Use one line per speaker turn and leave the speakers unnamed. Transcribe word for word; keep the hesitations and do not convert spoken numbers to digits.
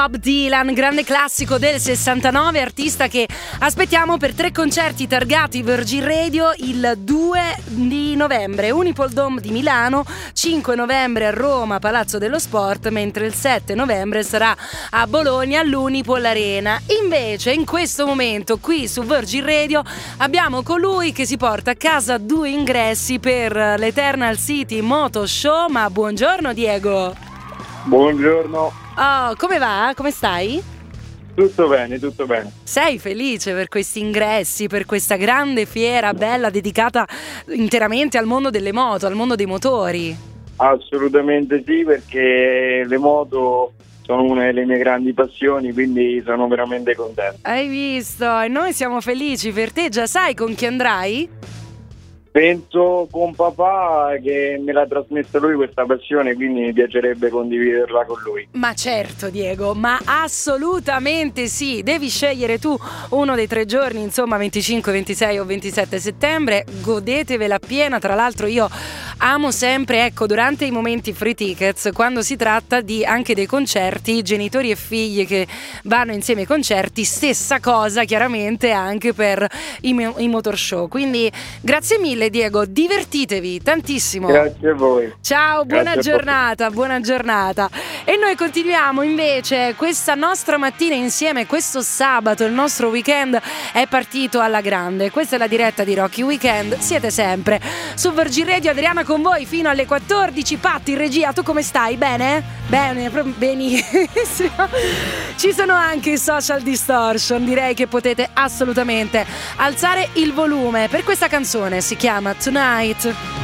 Bob Dylan, grande classico del sessantanove, artista che aspettiamo per tre concerti targati Virgin Radio il due di novembre, Unipol Dome di Milano, cinque novembre a Roma, Palazzo dello Sport, mentre il sette novembre sarà a Bologna all'Unipol Arena. Invece in questo momento qui su Virgin Radio abbiamo colui che si porta a casa due ingressi per l'Eternal City Moto Show. Ma buongiorno Diego.
Buongiorno.
Oh, come va? Come stai?
Tutto bene, tutto bene.
Sei felice per questi ingressi, per questa grande fiera bella dedicata interamente al mondo delle moto, al mondo dei motori?
Assolutamente sì, perché le moto sono una delle mie grandi passioni, quindi sono veramente contento.
Hai visto? E noi siamo felici per te. Già sai con chi andrai?
Penso con papà, che me l'ha trasmessa lui questa passione, quindi mi piacerebbe condividerla con lui.
Ma certo Diego, ma assolutamente sì. Devi scegliere tu uno dei tre giorni, insomma venticinque, ventisei o ventisette settembre. Godetevela piena. Tra l'altro io amo sempre, ecco, durante i momenti free tickets, quando si tratta di anche dei concerti, genitori e figli che vanno insieme ai concerti, stessa cosa chiaramente anche per i, mo- i motor show. Quindi grazie mille Diego, divertitevi tantissimo.
Grazie a voi.
Ciao, buona
Grazie
giornata, buona giornata. E noi continuiamo invece questa nostra mattina insieme. Questo sabato il nostro weekend è partito alla grande. Questa è la diretta di Rocky Weekend. Siete sempre su Virgin Radio. Adriana con voi fino alle quattordici. Patti in regia, tu come stai? Bene? Bene, benissimo. Ci sono anche i social distortion. Direi che potete assolutamente alzare il volume per questa canzone. Si chiama Tonight.